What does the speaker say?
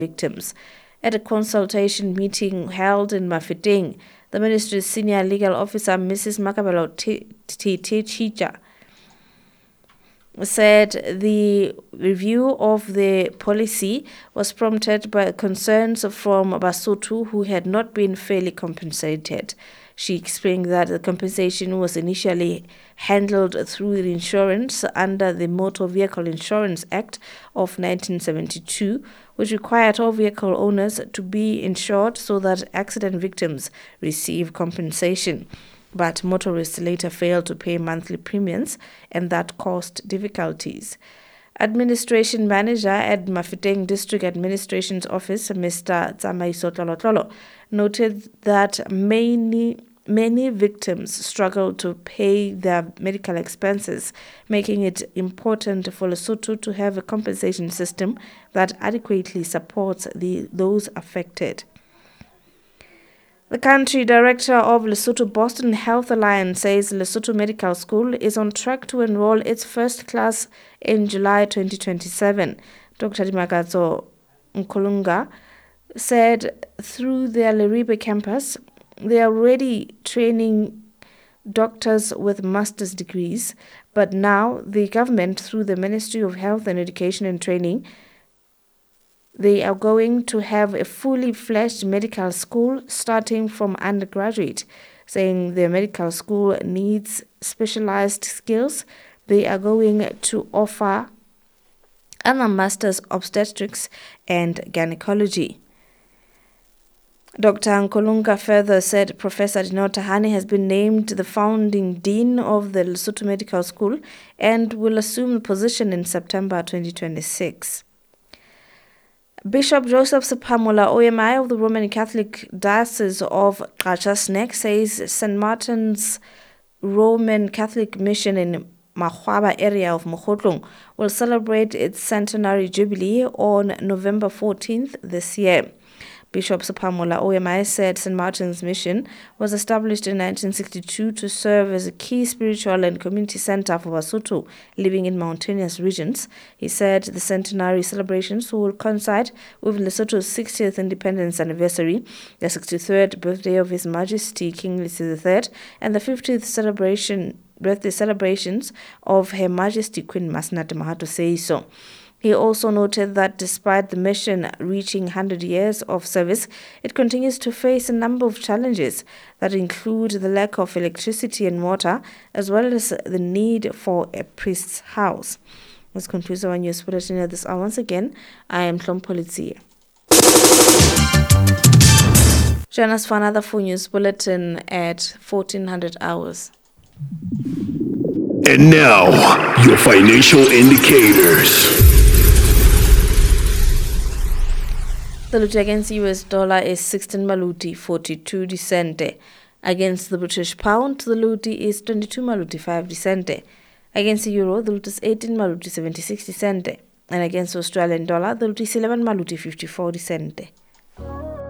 victims. At a consultation meeting held in Mafeteng, the ministry's senior legal officer, Mrs. Makabelo Chicha, said the review of the policy was prompted by concerns from Basotho who had not been fairly compensated. She explained that the compensation was initially handled through the insurance under the Motor Vehicle Insurance Act of 1972, which required all vehicle owners to be insured so that accident victims receive compensation. But motorists later failed to pay monthly premiums, and that caused difficulties. Administration Manager at Mafeteng District Administration's Office, Mr. Tsamaiso Tlolo, noted that many victims struggle to pay their medical expenses, making it important for Lesotho to have a compensation system that adequately supports those affected. The country director of Lesotho Boston Health Alliance says Lesotho Medical School is on track to enroll its first class in July 2027. Dr. Dimakato Nkolunga said through their Leribe campus, they are already training doctors with master's degrees, but now the government, through the Ministry of Health and Education and Training, they are going to have a fully fledged medical school starting from undergraduate, saying the medical school needs specialized skills. They are going to offer other masters obstetrics and gynecology. Dr. Nkolunga further said Professor Dineo Tahane has been named the founding dean of the Lesotho Medical School and will assume the position in September 2026. Bishop Joseph Sephamola OMI of the Roman Catholic Diocese of Xaxa says St. Martin's Roman Catholic Mission in Mahwaba area of Mokhotlong will celebrate its centenary jubilee on November 14th this year. Bishop Sephamola OMI said St. Martin's Mission was established in 1962 to serve as a key spiritual and community center for Basotho living in mountainous regions. He said the centenary celebrations will coincide with Lesotho's 60th independence anniversary, the 63rd birthday of His Majesty King Letsie III, and the 50th birthday celebrations of Her Majesty Queen Masnate Mahato Seiso. He also noted that despite the mission reaching 100 years of service, it continues to face a number of challenges that include the lack of electricity and water, as well as the need for a priest's house. This concludes our news bulletin at this hour. Once again, I am Tlompolitsi. Join us for another full news bulletin at 1400 hours. And now, your financial indicators. The Luti against the US dollar is 16 Maluti 42 Decente. Against the British pound, the Luti is 22 Maluti 5 Decente. Against the euro, the Luti is 18 Maluti 76 Decente. And against the Australian dollar, the Luti is 11 Maluti 54 Decente.